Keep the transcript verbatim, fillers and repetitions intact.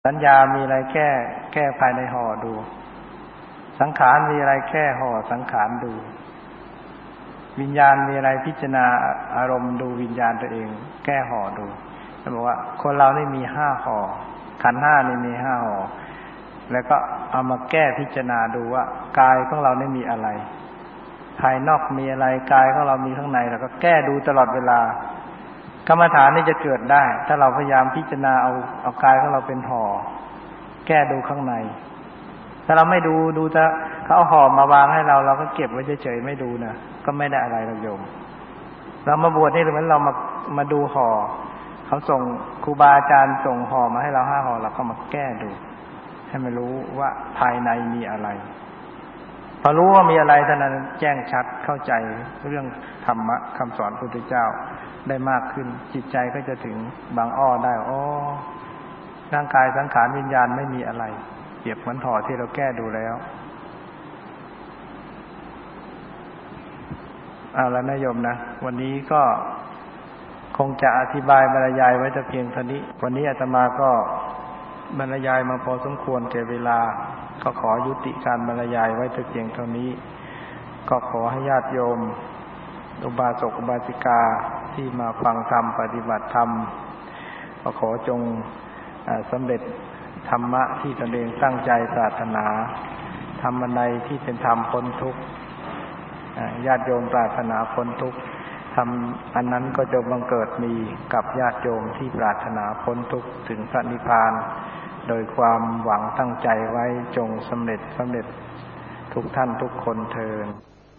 สัญญามีอะไรแก้แก้ภายในห่อดูสังขารมีอะไรแก้ห่อสังขารดูวิญญาณมีอะไรพิจารณาอารมณ์ดูวิญญาณตัวเองแก้ห่อดูท่านบอกว่าคนเรานี่มีห้าห่อขันธ์ห้านี่มีห้าห่อแล้วก็เอามาแก้พิจารณาดูว่ากายของเรานี่มีอะไรภายนอกมีอะไรกายของเรามีข้างในแล้วก็แก้ดูตลอดเวลากรรมฐานนี่จะเกิดได้ถ้าเราพยายามพิจารณาเอาเอากายของเราเป็นห่อแก้ดูข้างในถ้าเราไม่ดูดูจะเขาเอาห่อมาวางให้เราเราก็เก็บไว้เฉยๆไม่ดูนะก็ไม่ได้อะไรหรอกโยมเรามาบวชนี่เหมือนเรามามาดูห่อเขาส่งครูบาอาจารย์ส่งห่อมาให้เราห้าห่อเราก็มาแก้ดูให้มันรู้ว่าภายในมีอะไรพอรู้ว่ามีอะไรเท่านั้นแจ้งชัดเข้าใจเรื่องธรรมะคำสอนพระพุทธเจ้าได้มากขึ้นจิตใจก็จะถึงบางอ้อได้อ๋อร่างกายสังขารวิญญาณไม่มีอะไรเปรียบเหมือนห่อที่เราแก้ดูแล้วเอาละนะโยมนะวันนี้ก็คงจะอธิบายบรรยายไว้แต่เพียงเท่านี้วันนี้อาตมาก็บรรยายมาพอสมควรแก่เวลาก็ขอยุติการบรรยายไว้แต่เพียงเท่านี้ก็ขอให้ญาติโยมอุบาสกอุบาสิกาที่มาฟังธรรมปฏิบัติธรรมก็ขอจงสำเร็จธรรมะที่ตนเองตั้งใจปรารถนาทำอันใดที่เป็นธรรมพ้นทุกข์ญาติโยมปรารถนาพ้นทุกข์ทำอันนั้นก็จะบังเกิดมีกับญาติโยมที่ปรารถนาพ้นทุกข์ถึงพระนิพพานโดยความหวังตั้งใจไว้จงสำเร็จสำเร็จทุกท่านทุกคนเทอญ